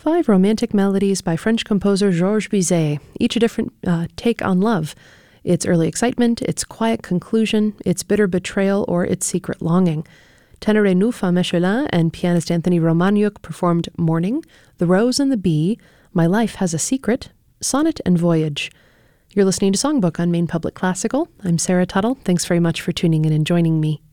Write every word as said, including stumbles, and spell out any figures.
Five romantic melodies by French composer Georges Bizet, each a different uh, take on love. Its early excitement, its quiet conclusion, its bitter betrayal, or its secret longing. Tenor Nufa Mechelin and pianist Anthony Romaniuk performed Morning, The Rose and the Bee, My Life Has a Secret, Sonnet and Voyage. You're listening to Songbook on Maine Public Classical. I'm Sarah Tuttle. Thanks very much for tuning in and joining me.